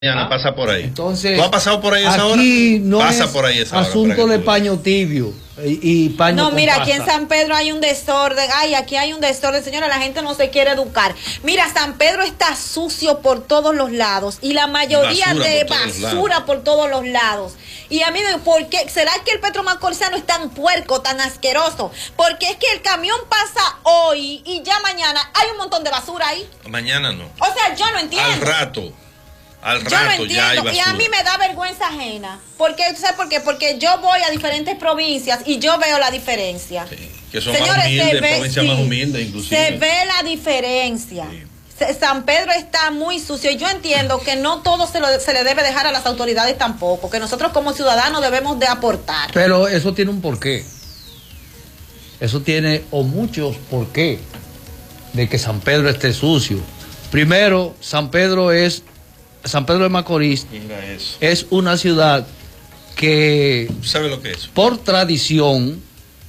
Mañana pasa por ahí. Entonces, ¿tú has pasado por ahí esa hora? Aquí no pasa es por ahí esa asunto hora de paño tibio y paño No, mira, con aquí en pasta. San Pedro hay un desorden. Ay, aquí hay un desorden, señora, la gente no se quiere educar. Mira, San Pedro está sucio por todos los lados y la mayoría de basura por todos los lados. Y a mí me digo, ¿por qué? ¿Será que el Petro Macorizano es tan puerco, tan asqueroso? Porque es que el camión pasa hoy y ya mañana hay un montón de basura ahí. Mañana no. O sea, yo no entiendo. Al Yo rato no entiendo, ya hay basura. y a mí me da vergüenza ajena. Porque, ¿sabes por qué? Porque yo voy a diferentes provincias y yo veo la diferencia. Sí, que son Señores, más humildes, se ve, provincias sí, más humildes inclusive. se ve la diferencia. Sí. San Pedro está muy sucio y yo entiendo que no todo se le debe dejar a las autoridades tampoco, que nosotros como ciudadanos debemos de aportar. Pero eso tiene un porqué. Eso tiene o muchos porqué de que San Pedro esté sucio. Primero, San Pedro de Macorís Mira eso. es una ciudad que ¿Sabe lo que es? por tradición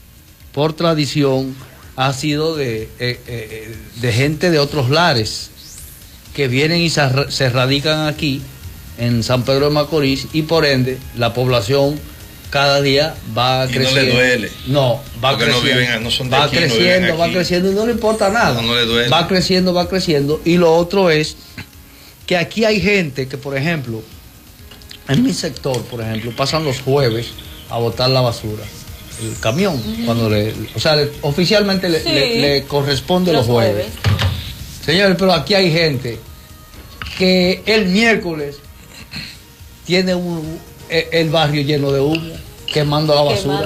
ha sido de gente de otros lares que vienen y se radican aquí en San Pedro de Macorís y por ende la población cada día va creciendo. No le duele. No, va porque creciendo. No son de va aquí, creciendo, no va creciendo y no le importa nada. No le duele. Va creciendo. Y lo otro es que aquí hay gente que, por ejemplo, en mi sector, por ejemplo, pasan los jueves a botar la basura. El camión, cuando oficialmente le corresponde los jueves. Señores, pero aquí hay gente que el miércoles tiene el barrio lleno de humo, quemando la basura.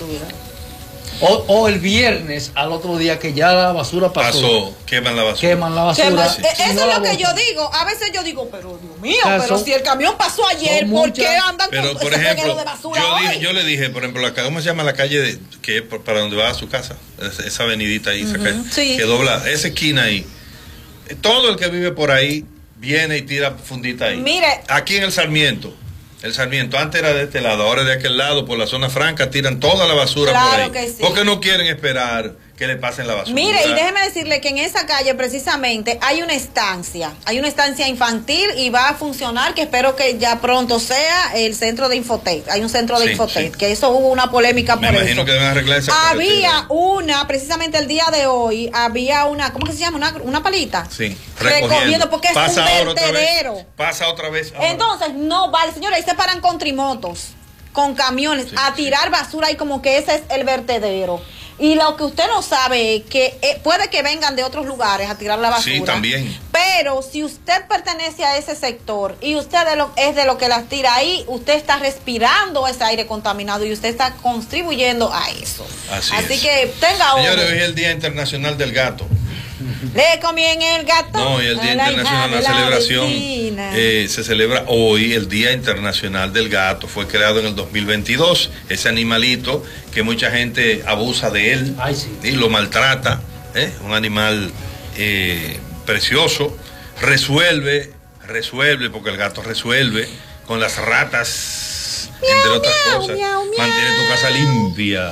O el viernes al otro día que ya la basura pasó. Queman la basura. Sí. Eso Si no es la lo que botan. yo digo. A veces yo digo, pero Dios mío, O sea, pero si el camión pasó ayer, ¿por qué andan pero, con por ese reguero ejemplo, de basura hoy? yo le dije, por ejemplo, ¿cómo se llama la calle que es para donde va a su casa? Esa avenidita ahí, esa calle, sí. que dobla, esa esquina ahí. Todo el que vive por ahí viene y tira fundita ahí. Mire. Aquí en el Sarmiento, antes era de este lado, ahora de aquel lado, por la zona franca, tiran toda la basura por ahí. Que sí. Porque no quieren esperar que le pasen la basura. Mire, y déjeme decirle que en esa calle precisamente hay una estancia infantil y va a funcionar, que espero que ya pronto sea el centro de Infotec. Hay un centro de Infotec, que eso hubo una polémica por eso. Me imagino que deben arreglar esa Había precisamente el día de hoy, había una, ¿cómo que se llama? Una palita. Sí, recogiendo porque es un vertedero. Pasa otra vez. Ahora. Entonces, no vale, señores, ahí se paran con trimotos, con camiones, a tirar basura y como que ese es el vertedero. Y lo que usted no sabe es que puede que vengan de otros lugares a tirar la basura. Sí, también. Pero si usted pertenece a ese sector y usted es de lo que las tira ahí, usted está respirando ese aire contaminado y usted está contribuyendo a eso. Así que tenga ojo. Señores, hoy es el Día Internacional del Gato. Le comien el gato. No, y el Día Internacional de la celebración se celebra hoy, el Día Internacional del Gato. Fue creado en el 2022. Ese animalito que mucha gente abusa de él. Ay, sí. Y lo maltrata. Un animal precioso. Resuelve, porque el gato resuelve con las ratas, entre otras cosas. Mantiene tu casa limpia.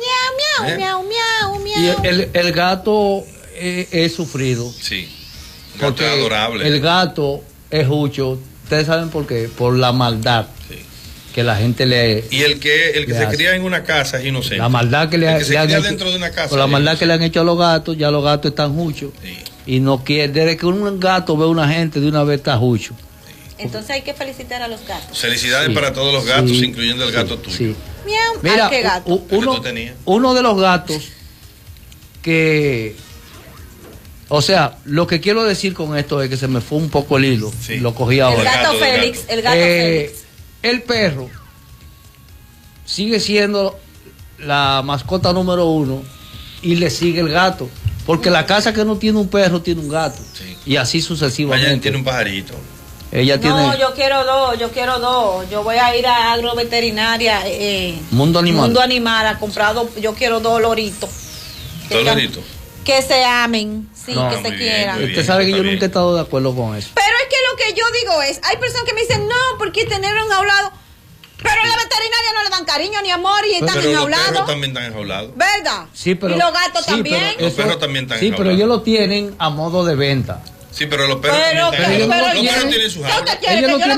Y el gato es sufrido. Sí, el gato es adorable. El gato es jucho. ¿Ustedes saben por qué? Por la maldad que la gente le. Y el que se cría en una casa es inocente. La maldad que le han hecho dentro de una casa. Por la maldad que le han hecho a los gatos, ya los gatos están juchos. Sí. Y no quiere. Desde que un gato ve a una gente, de una vez está jucho. Entonces hay que felicitar a los gatos. Felicidades para todos los gatos, incluyendo el gato tuyo. Sí. Miau. Mira, ¿qué gato? uno de los gatos que. O sea, lo que quiero decir con esto es que se me fue un poco el hilo. Sí. Lo cogí ahora. El gato Félix. El perro sigue siendo la mascota número 1 y le sigue el gato. Porque la casa que no tiene un perro tiene un gato. Sí. Y así sucesivamente. Ella tiene un pajarito. No, yo quiero dos. Yo voy a ir a agroveterinaria. Mundo Animal a comprar yo quiero 2 loritos. ¿2 loritos? Que se amen, sí, no, que se quieran. Usted sabe que yo nunca he estado de acuerdo con eso. Pero es que lo que yo digo es, hay personas que me dicen, no, porque tener enjaulado. Pero a la veterinaria no le dan cariño ni amor y están enjaulados. Los perros también están enjaulados. ¿Verdad? Sí, pero, y los gatos también. Los perros también están enjaulados. Sí, pero ellos lo tienen a modo de venta. Sí, pero los perros Pero también están. pero Los perros tienen sus ¿qué usted jaulas. quiere? Ellos Que no yo le